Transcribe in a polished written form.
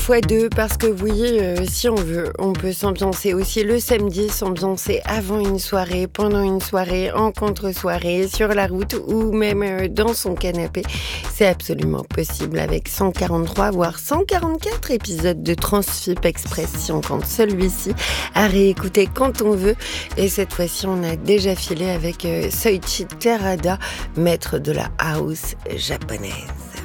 fois deux, parce que oui, si on veut, on peut s'ambiancer aussi le samedi, s'ambiancer avant une soirée, pendant une soirée, en contre-soirée, sur la route ou même dans son canapé. C'est absolument possible avec 143 voire 144 épisodes de Transfip Express si on compte celui-ci, à réécouter quand on veut. Et cette fois-ci, on a déjà filé avec Soichi Terada, maître de la house japonaise.